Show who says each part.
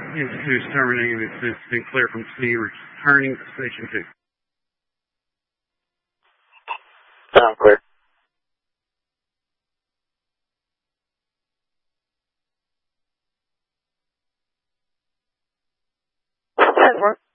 Speaker 1: Who's terminating? This has been clear from C, returning to station 2.
Speaker 2: Sound clear.
Speaker 3: Network.